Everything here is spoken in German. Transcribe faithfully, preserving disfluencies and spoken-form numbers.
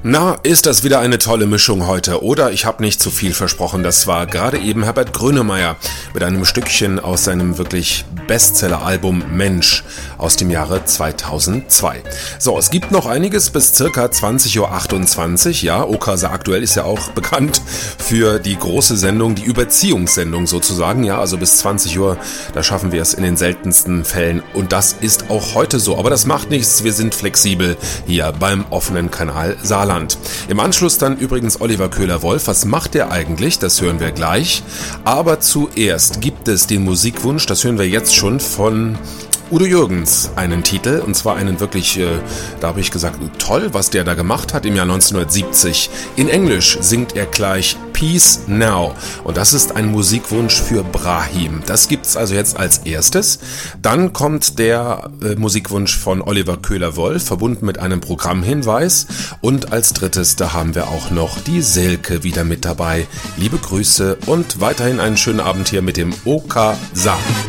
Na, ist das wieder eine tolle Mischung heute, oder? Ich habe nicht zu viel versprochen. Das war gerade eben Herbert Grönemeyer mit einem Stückchen aus seinem wirklich Bestseller-Album Mensch aus dem Jahre zweitausendzwei. So, es gibt noch einiges bis circa zwanzig Uhr achtundzwanzig. Ja, Okasa aktuell ist ja auch bekannt für die große Sendung, die Überziehungssendung sozusagen. Ja, also bis zwanzig Uhr, da schaffen wir es in den seltensten Fällen. Und das ist auch heute so. Aber das macht nichts, wir sind flexibel hier beim offenen Kanal Saarland. Im Anschluss dann übrigens Oliver Köhler-Wolf. Was macht er eigentlich? Das hören wir gleich. Aber zuerst gibt es den Musikwunsch, das hören wir jetzt schon, von Udo Jürgens, einen Titel, und zwar einen wirklich, äh, da habe ich gesagt, toll, was der da gemacht hat im Jahr neunzehnhundertsiebzig. In Englisch singt er gleich Peace Now, und das ist ein Musikwunsch für Brahim. Das gibt's also jetzt als erstes. Dann kommt der äh, Musikwunsch von Oliver Köhler-Wolf, verbunden mit einem Programmhinweis, und als drittes, da haben wir auch noch die Silke wieder mit dabei. Liebe Grüße und weiterhin einen schönen Abend hier mit dem Okasa.